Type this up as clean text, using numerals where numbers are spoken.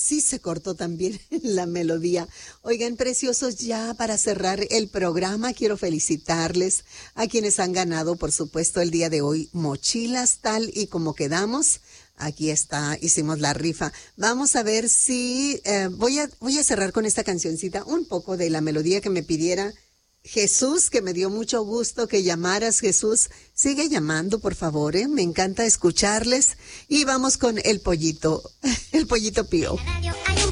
sí se cortó también la melodía. Oigan, preciosos, ya para cerrar el programa, quiero felicitarles a quienes han ganado, por supuesto, el día de hoy, mochilas tal y como quedamos. Aquí está, hicimos la rifa. Vamos a ver si voy a cerrar con esta cancioncita, un poco de la melodía que me pidiera Jesús, que me dio mucho gusto que llamaras, Jesús. Sigue llamando, por favor, me encanta escucharles. Y vamos con el pollito Pío.